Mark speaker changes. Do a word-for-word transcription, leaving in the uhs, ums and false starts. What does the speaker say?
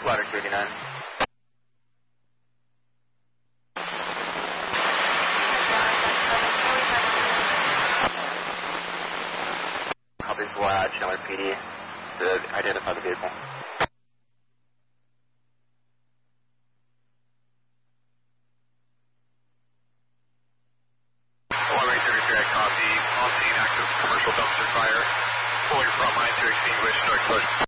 Speaker 1: Ladder two eighty-nine. Copy Vlad, Chandler P D, to identify the vehicle.
Speaker 2: one eight thirty-three, I copy. On scene, active commercial dumpster fire. Pulling front line to extinguish, start push.